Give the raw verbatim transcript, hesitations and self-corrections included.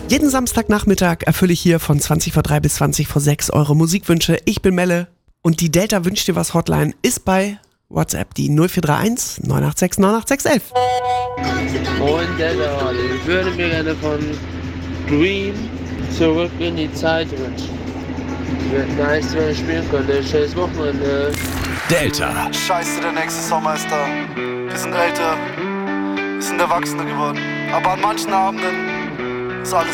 Jeden Samstagnachmittag erfülle ich hier von zwanzig vor drei bis zwanzig vor sechs eure Musikwünsche. Ich bin Melle und die Delta wünscht dir was Hotline ist bei WhatsApp die null vier drei eins neun acht sechs neun acht sechs elf. Moin Delta, ich würde mir gerne von Dream Zurück in die Zeit wünschen. Wird nice, wenn ich spielen könnte. Schönes Wochenende. Delta. Scheiße, der nächste Sommer ist da. Wir sind älter, wir sind Erwachsene geworden. Aber an manchen Abenden ist alles